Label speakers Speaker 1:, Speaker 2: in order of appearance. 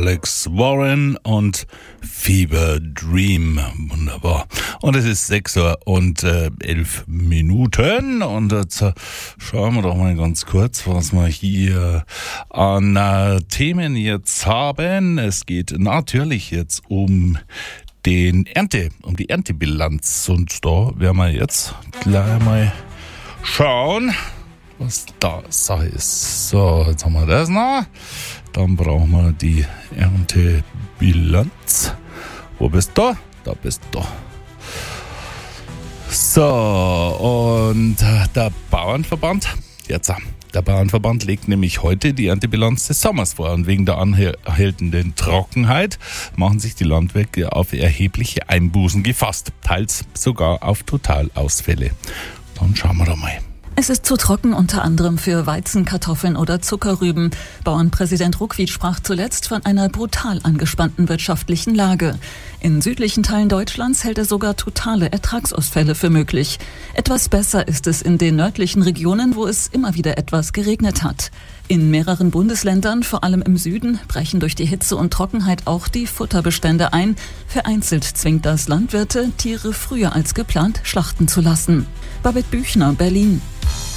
Speaker 1: Alex Warren und Fever Dream. Wunderbar. Und es ist 6 Uhr und 11 Minuten. Und jetzt schauen wir doch mal ganz kurz, was wir hier an Themen jetzt haben. Es geht natürlich jetzt um die Erntebilanz. Und da werden wir jetzt gleich mal schauen, was da Sache ist. So, jetzt haben wir das noch. Dann brauchen wir die Erntebilanz. Wo bist du? Da bist du. So, und der Bauernverband, der Bauernverband legt nämlich heute die Erntebilanz des Sommers vor. Und wegen der anhaltenden Trockenheit machen sich die Landwirte auf erhebliche Einbußen gefasst, teils sogar auf Totalausfälle. Dann schauen wir da mal.
Speaker 2: Es ist zu trocken, unter anderem für Weizen, Kartoffeln oder Zuckerrüben. Bauernpräsident Ruckwied sprach zuletzt von einer brutal angespannten wirtschaftlichen Lage. In südlichen Teilen Deutschlands hält er sogar totale Ertragsausfälle für möglich. Etwas besser ist es in den nördlichen Regionen, wo es immer wieder etwas geregnet hat. In mehreren Bundesländern, vor allem im Süden, brechen durch die Hitze und Trockenheit auch die Futterbestände ein. Vereinzelt zwingt das Landwirte, Tiere früher als geplant schlachten zu lassen. Babette Büchner, Berlin.